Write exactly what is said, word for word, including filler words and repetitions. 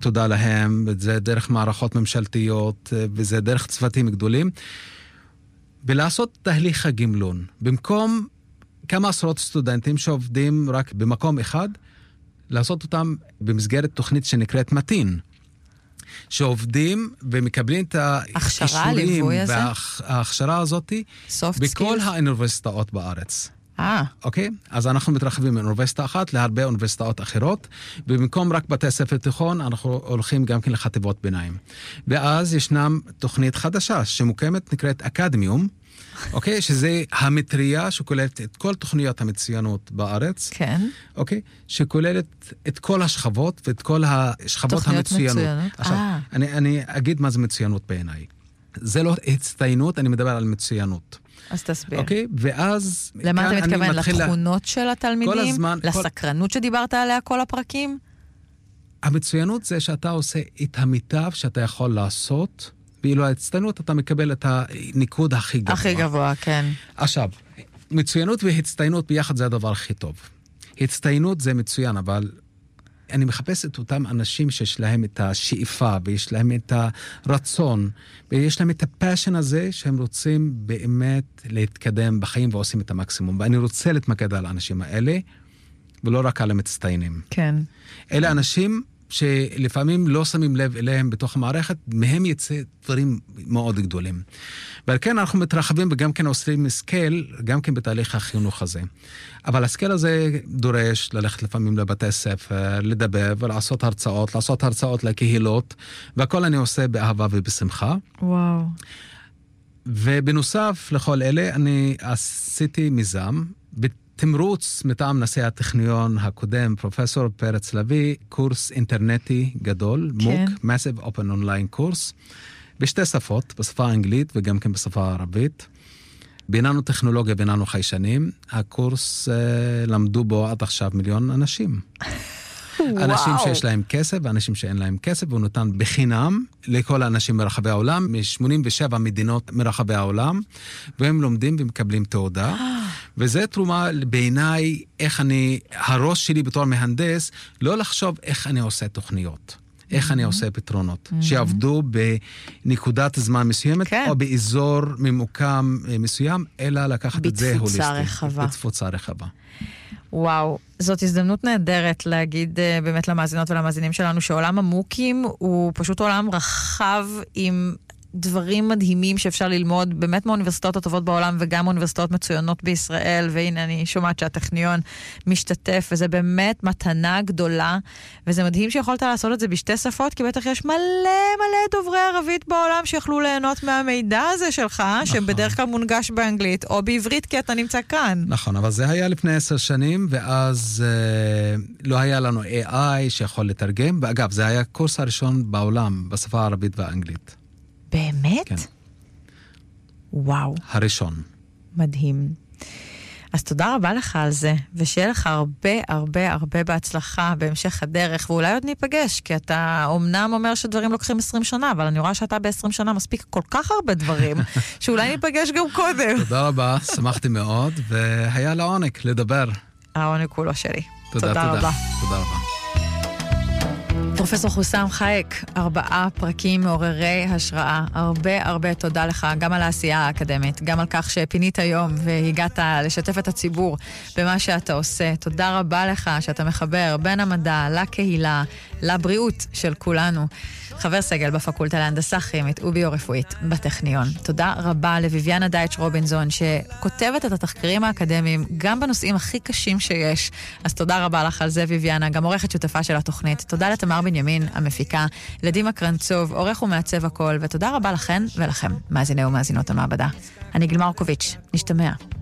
תודה להם, וזה דרך מערכות ממשלתיות, וזה דרך צוותים גדולים, ולעשות תהליך הגמלון. במקום כמה עשרות סטודנטים שעובדים רק במקום אחד, לעשות אותם במסגרת תוכנית שנקראת מתין, שעובדים ומקבלים את האישורים וההכשרה הזאת בכל האוניברסיטאות בארץ. אה. אוקיי? אז אנחנו מתרחבים מאוניברסיטה אחת להרבה אוניברסיטאות אחרות, ובמקום רק בתי ספר תיכון, אנחנו הולכים גם כן לחטיבות ביניים. ואז ישנם תוכנית חדשה שמוקמת, נקראת אקדמיום, אוקיי? שזה המטריה שכוללת את כל תוכניות המצוינות בארץ. כן. אוקיי? שכוללת את כל השכבות ואת כל השכבות המצוינות. מצוינות. עכשיו, אני, אני אגיד מה זה מצוינות בעיניי. זה לא הצטיינות, אני מדבר על מצוינות. אז תסביר. אוקיי? ואז... למה אתה מתכוון? לתכונות של התלמידים? לסקרנות שדיברת עליה כל הפרקים? המצוינות זה שאתה עושה את המיטב שאתה יכול לעשות, ואילו ההצטיינות אתה מקבל את הניקוד הכי גבוה. הכי גבוה, כן. עכשיו, מצוינות והצטיינות ביחד זה הדבר הכי טוב. הצטיינות זה מצוין, אבל אני מחפש את אותם אנשים שיש להם את השאיפה, ויש להם את הרצון, ויש להם את הפשן הזה, שהם רוצים באמת להתקדם בחיים ועושים את המקסימום. ואני רוצה להתמקד על האנשים האלה, ולא רק על המצטיינים. כן. אלה אנשים שלפעמים לא שמים לב אליהם בתוך המערכת, מהם יצא דברים מאוד גדולים. ועל כן אנחנו מתרחבים וגם כן עושים סקייל, גם כן בתהליך החינוך הזה. אבל הסקייל הזה דורש ללכת לפעמים לבתי ספר, לדבר ולעשות הרצאות, לעשות הרצאות לקהילות, והכל אני עושה באהבה ובשמחה. וואו. ובנוסף לכל אלה, אני עשיתי מיזם, תמרוץ מטעם נשיא הטכניון הקודם, פרופסור פרץ לוי, קורס אינטרנטי גדול, כן. מוק, Massive Open Online קורס, בשתי שפות, בשפה האנגלית וגם כן בשפה הערבית. ביננו טכנולוגיה, ביננו חיישנים. הקורס אה, למדו בו עד עכשיו מיליון אנשים. אנשים שיש להם כסף ואנשים שאין להם כסף, והוא נותן בחינם לכל האנשים מרחבי העולם, מ-שמונים ושבע מדינות מרחבי העולם, והם לומדים ומקבלים תעודה. וזה תרומה בעיניי איך אני, הראש שלי בתור מהנדס, לא לחשוב איך אני עושה תוכניות, איך אני עושה פתרונות, שיעבדו בנקודת זמן מסוימת, או באזור ממוקם מסוים, אלא לקחת את זה הוליסטי. בתפוצה רחבה. בתפוצה רחבה. וואו, זאת הזדמנות נהדרת להגיד uh, באמת למאזינות ולמאזינים שלנו שעולם המוקים הוא פשוט עולם רחב עם דברים מדהימים שאפשר ללמוד באמת מהאוניברסיטאות הטובות בעולם וגם אוניברסיטאות מצוינות בישראל, והנה אני שומעת שהטכניון משתתף, וזה באמת מתנה גדולה, וזה מדהים שיכולת לעשות את זה בשתי שפות, כי בטח יש מלא מלא דוברי ערבית בעולם שיכלו ליהנות מהמידע הזה שלך, נכון. שבדרך כלל מונגש באנגלית או בעברית כי אתה נמצא כאן. נכון, אבל זה היה לפני עשר שנים, ואז אה, לא היה לנו איי איי שיכול לתרגם, ואגב, זה היה הקורס הראשון בעולם בשפה הערבית והאנגלית. באמת? כן. וואו. הראשון. מדהים. אז תודה רבה לך על זה, ושיהיה לך הרבה הרבה הרבה בהצלחה בהמשך הדרך, ואולי עוד ניפגש, כי אתה אומנם אומר שדברים לוקחים עשרים שנה, אבל אני רואה שאתה ב-עשרים שנה מספיק כל כך הרבה דברים, שאולי ניפגש גם קודם. תודה רבה, שמחתי מאוד, והיה לעונג לדבר. העונג כולו שלי. תודה, תודה. תודה רבה. תודה רבה. פרופסור חוסם חייק, ארבעה פרקים מעוררי השראה. הרבה הרבה תודה לך, גם על העשייה האקדמית, גם על כך שפינית היום והגעת לשתף את הציבור במה שאתה עושה. תודה רבה לך שאתה מחבר בין המדע לקהילה, לבריאות של כולנו. חבר סגל בפקולטה להנדסה כימית וביו-רפואית בטכניון. תודה רבה לויביאנה דייטש רובינזון, שכותבת את התחקרים האקדמיים גם בנושאים הכי קשים שיש. אז תודה רבה לך על זה, ויביאנה, גם עורכת שותפה של התוכנית. תודה לתמר בנימין, המפיקה, לדימה קרנצוב, עורך ומעצב הכל, ותודה רבה לכן ולכם, מאזיני ומאזינות המעבדה. אני גילמה אורקוביץ', נשתמע.